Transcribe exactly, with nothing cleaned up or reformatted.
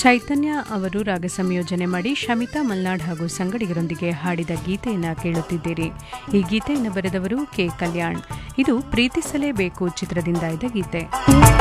ಚೈತನ್ಯ ಅವರು ರಾಗ ಸಂಯೋಜನೆ ಮಾಡಿ ಶಮಿತಾ ಮಲ್ನಾಡ್ ಹಾಗೂ ಸಂಗಡಿಗರೊಂದಿಗೆ ಹಾಡಿದ ಗೀತೆಯನ್ನು ಕೇಳುತ್ತಿದ್ದೀರಿ. ಈ ಗೀತೆಯನ್ನು ಬರೆದವರು ಕೆ ಕಲ್ಯಾಣ್. ಇದು ಪ್ರೀತಿಸಲೇಬೇಕು ಚಿತ್ರದಿಂದ ಇದ್ದ ಗೀತೆ.